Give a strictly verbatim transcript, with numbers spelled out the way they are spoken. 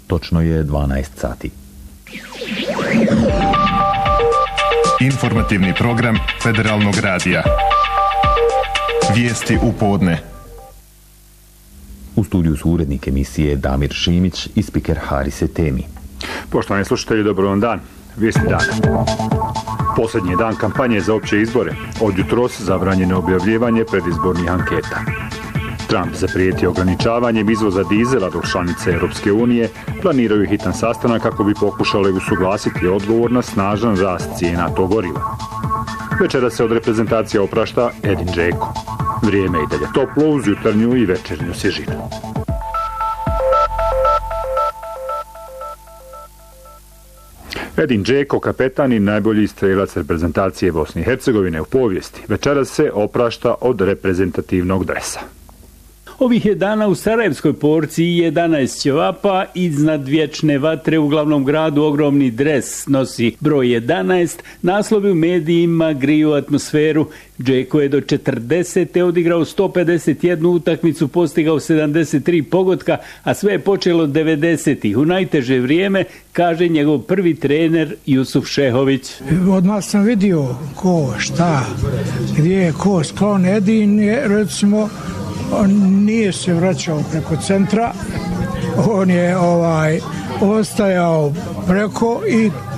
Točno je dvanaest sati. Informativni program Federalnog radija. Vijesti u podne. U studiju su urednik emisije Damir Šimić i spiker Harise Temi. Poštovani slušatelji, dobro vam dan. Vijesti dana. Posljednji je dan kampanje za opće izbore. Od jutros zabranjeno objavljivanje predizbornih anketa. Trump zaprijeti ograničavanjem izvoza dizela dok članice Europske unije planiraju hitan sastanak kako bi pokušale usuglasiti odgovor na snažan rast cijena tog goriva. Večera se od reprezentacija oprašta Edin Džeko. Vrijeme je i dalje toplo uz jutarnju i večernju svježinu. Edin Džeko, kapetan i najbolji strelac reprezentacije Bosne i Hercegovine u povijesti, večeras se oprašta od reprezentativnog dresa. Ovih je dana u Sarajevskoj porciji jedanaest ćevapa, iznad vječne vatre u glavnom gradu ogromni dres nosi broj jedanaest, naslovi u medijima griju atmosferu. Džeko je do četrdesete odigrao sto pedeset jednu utakmicu, postigao sedamdeset tri pogotka, a sve je počelo devedesetih. U najteže vrijeme, kaže njegov prvi trener Jusuf Šehović. Odmah sam vidio ko, šta, gdje je ko sklon. Edin je, recimo, on nije se vraćao preko centra, on je ovaj ostajao preko i